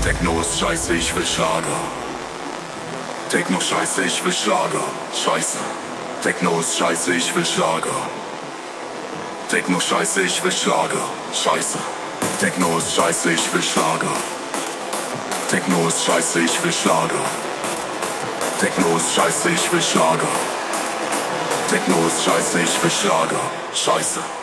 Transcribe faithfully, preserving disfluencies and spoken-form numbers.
Techno ist scheiße, ich will Schlager. Techno scheiße, ich will Schlager. Scheiße. Techno ist scheiße, ich will Schlager. Techno scheiße, ich will Schlager. Scheiße. Techno ist scheiße, ich will Schlager. Techno ist scheiße, ich will Schlager. Techno ist scheiße, ich will Schlager. Techno ist scheiße, ich will Schlager. Scheiße.